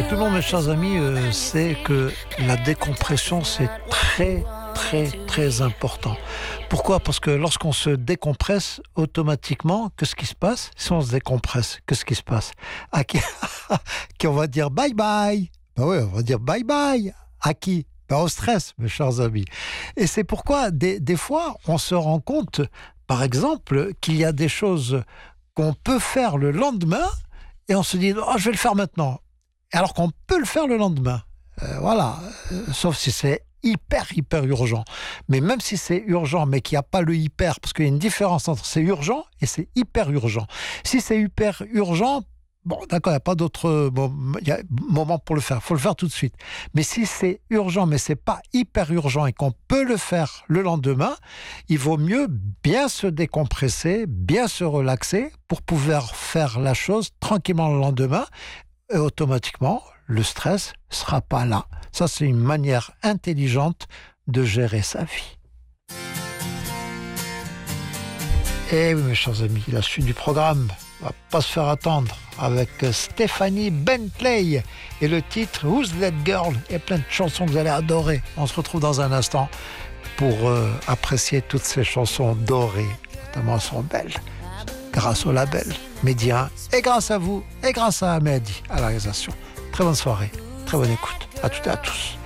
tout le monde, mes chers amis, sait que la décompression, c'est très important. Pourquoi ? Parce que lorsqu'on se décompresse, automatiquement, qu'est-ce qui se passe ? Si on se décompresse, qu'est-ce qui se passe ? À qui on va dire bye bye. Ben oui, on va dire bye bye. À qui ? Ben au stress, mes chers amis. Et c'est pourquoi, des fois, on se rend compte, par exemple, qu'il y a des choses qu'on peut faire le lendemain et on se dit « Oh, je vais le faire maintenant ». Alors qu'on peut le faire le lendemain. Sauf si c'est hyper urgent. Mais même si c'est urgent, mais qu'il n'y a pas le hyper, parce qu'il y a une différence entre c'est urgent et c'est hyper urgent. Si c'est hyper urgent, bon, d'accord, il n'y a pas d'autre moment pour le faire. Il faut le faire tout de suite. Mais si c'est urgent, mais c'est pas hyper urgent et qu'on peut le faire le lendemain, il vaut mieux bien se décompresser, bien se relaxer pour pouvoir faire la chose tranquillement le lendemain. Et automatiquement, le stress ne sera pas là. Ça, c'est une manière intelligente de gérer sa vie. Et oui, mes chers amis, la suite du programme ne va pas se faire attendre avec Stéphanie Bentley et le titre « Who's That Girl ?» et plein de chansons que vous allez adorer. On se retrouve dans un instant pour apprécier toutes ces chansons dorées, notamment elles sont belles, grâce au label Mehdi 1 et grâce à vous et grâce à Mehdi à la réalisation. Très bonne soirée, très bonne écoute à toutes et à tous.